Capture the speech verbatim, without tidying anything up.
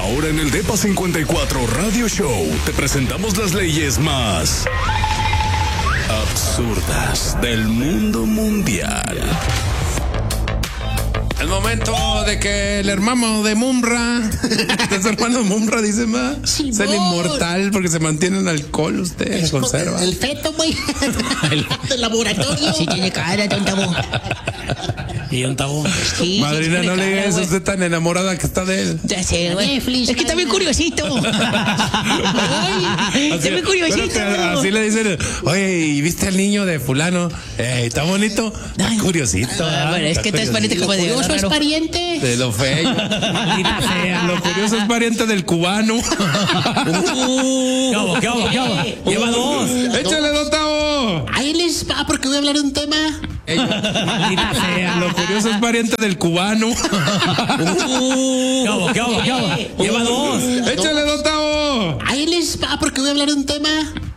Ahora en el Depa cincuenta y cuatro Radio Show te presentamos las leyes más absurdas del mundo mundial. El momento de que el hermano de Mumra, es hermano de Mumra, dice más, Sí, es el vos. inmortal porque se mantiene en alcohol usted, se conserva. El feto, güey. Del laboratorio. Sí tiene cara, don Tabo. Y un tabú. Sí, Madrina, sí, no le tiene diga cara, eso, güey. usted tan enamorada que está de él. Ya sé, güey. Netflix, Es que está bien madrina. curiosito. Ay, está bien curiosito. Espérate, así le dicen, oye, ¿y viste al niño de fulano? Eh, ¿Está bonito? Está Ay. curiosito. Ah, ¿ah? bueno, es que Está tú eres pariente curiosito. como de Curioso es raro. pariente. De lo feo. Maldita sea. Lo curioso es pariente del cubano. ¿Qué hago? ¿Qué hago? ¿Qué hago? Lleva dos. Échale, don Tavo. Ahí les va porque voy a hablar de un tema. Maldita sea. Lo curioso es pariente del cubano. ¿Qué hago? ¿Qué hago? ¿Qué hago? Lleva dos. Échale, don Tavo. Ahí les va porque voy a hablar de un tema